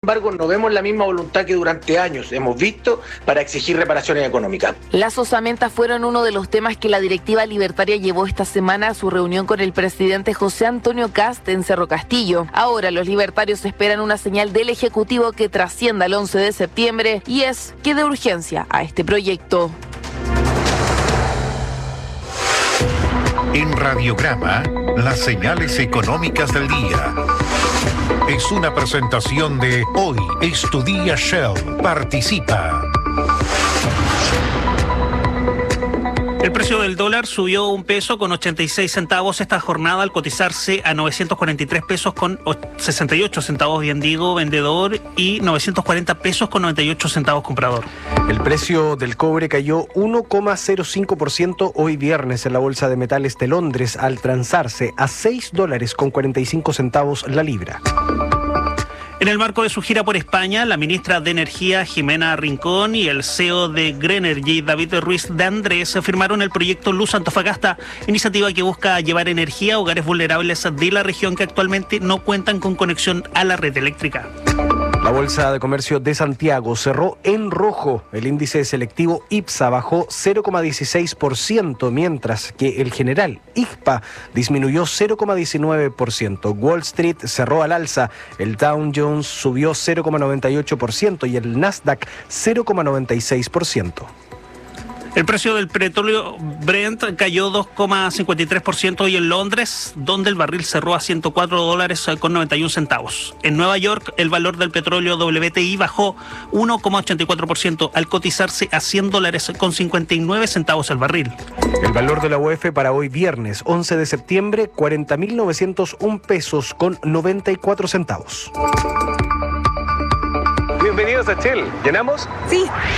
embargo, no vemos la misma voluntad que durante años hemos visto para exigir reparaciones económicas. Las osamentas fueron uno de los temas que la directiva libertaria llevó esta semana a su reunión con el presidente José Antonio Kast en Cerro Castillo. Ahora los libertarios esperan una señal del Ejecutivo que trascienda el 11 de septiembre y es que dé urgencia a este proyecto. En Radiograma, las señales económicas del día. Es una presentación de Hoy es tu día Shell. Participa. El precio del dólar subió 1 peso con 86 centavos esta jornada al cotizarse a 943 pesos con 68 centavos, bien digo, vendedor, y 940 pesos con 98 centavos comprador. El precio del cobre cayó 1,05% hoy viernes en la Bolsa de Metales de Londres al transarse a $6 con 45 centavos la libra. En el marco de su gira por España, la ministra de Energía, Jimena Rincón, y el CEO de Grenergy, David Ruiz de Andrés, firmaron el proyecto Luz Antofagasta, iniciativa que busca llevar energía a hogares vulnerables de la región que actualmente no cuentan con conexión a la red eléctrica. La Bolsa de Comercio de Santiago cerró en rojo. El índice selectivo IPSA bajó 0,16%, mientras que el general IGPA disminuyó 0,19%. Wall Street cerró al alza. El Dow Jones subió 0,98% y el Nasdaq 0,96%. El precio del petróleo Brent cayó 2,53% hoy en Londres, donde el barril cerró a $104 con 91 centavos. En Nueva York, el valor del petróleo WTI bajó 1,84% al cotizarse a $100 con 59 centavos el barril. El valor de la UF para hoy viernes 11 de septiembre, 40.901 pesos con 94 centavos. Bienvenidos a Shell. ¿Llenamos? Sí.